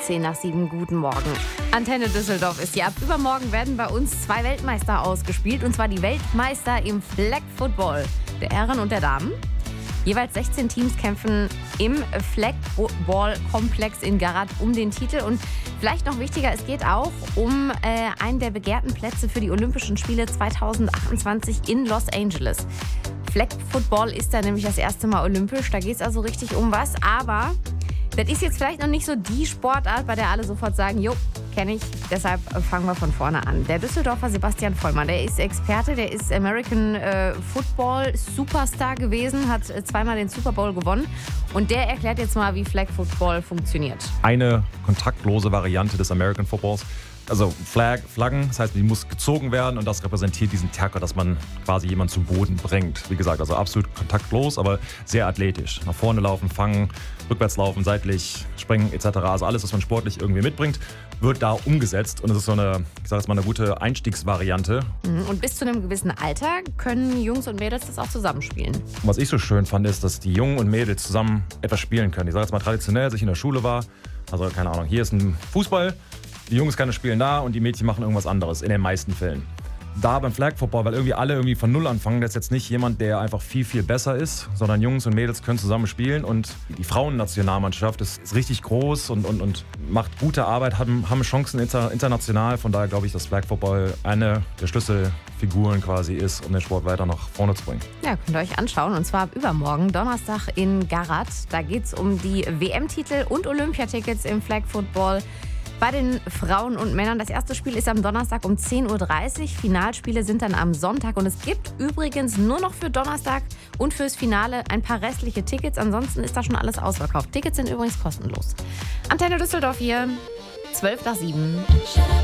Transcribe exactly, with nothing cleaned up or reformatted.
zehn nach sieben, guten Morgen. Antenne Düsseldorf ist hier. Ab übermorgen werden bei uns zwei Weltmeister ausgespielt. Und zwar die Weltmeister im Flag Football, der Herren und der Damen. Jeweils sechzehn Teams kämpfen im Flag-Ball-Komplex in Garat um den Titel. Und vielleicht noch wichtiger, es geht auch um äh, einen der begehrten Plätze für die Olympischen Spiele zweitausendachtundzwanzig in Los Angeles. Flag Football ist da nämlich das erste Mal olympisch. Da geht es also richtig um was. Aber das ist jetzt vielleicht noch nicht so die Sportart, bei der alle sofort sagen, jo, kenne ich. Deshalb fangen wir von vorne an. Der Düsseldorfer Sebastian Vollmann, der ist Experte, der ist American äh, Football Superstar gewesen, hat äh, zweimal den Super Bowl gewonnen. Und der erklärt jetzt mal, wie Flag Football funktioniert. Eine kontaktlose Variante des American Footballs. Also Flag, Flaggen, das heißt, die muss gezogen werden und das repräsentiert diesen Tackle, dass man quasi jemanden zu Boden bringt. Wie gesagt, also absolut kontaktlos, aber sehr athletisch. Nach vorne laufen, fangen, rückwärts laufen, seitlich springen et cetera. Also alles, was man sportlich irgendwie mitbringt, wird da umgesetzt und es ist so eine, ich sage jetzt mal, eine gute Einstiegsvariante. Und bis zu einem gewissen Alter können Jungs und Mädels das auch zusammenspielen. Und was ich so schön fand, ist, dass die Jungen und Mädels zusammen etwas spielen können. Ich sage jetzt mal traditionell, als ich in der Schule war, also keine Ahnung, hier ist ein Fußball, die Jungs können spielen da und die Mädchen machen irgendwas anderes, in den meisten Fällen. Da beim Flag Football, weil irgendwie alle irgendwie von Null anfangen, das ist jetzt nicht jemand, der einfach viel, viel besser ist, sondern Jungs und Mädels können zusammen spielen und die Frauennationalmannschaft ist, ist richtig groß und, und, und macht gute Arbeit, haben, haben Chancen inter, international. Von daher glaube ich, dass Flag Football eine der Schlüsselfiguren quasi ist, um den Sport weiter nach vorne zu bringen. Ja, könnt ihr euch anschauen und zwar ab übermorgen, Donnerstag in Garat. Da geht es um die W M-Titel und Olympiatickets im Flag Football. Bei den Frauen und Männern. Das erste Spiel ist am Donnerstag um zehn Uhr dreißig. Finalspiele sind dann am Sonntag. Und es gibt übrigens nur noch für Donnerstag und fürs Finale ein paar restliche Tickets. Ansonsten ist da schon alles ausverkauft. Tickets sind übrigens kostenlos. Antenne Düsseldorf hier, zwölf nach sieben.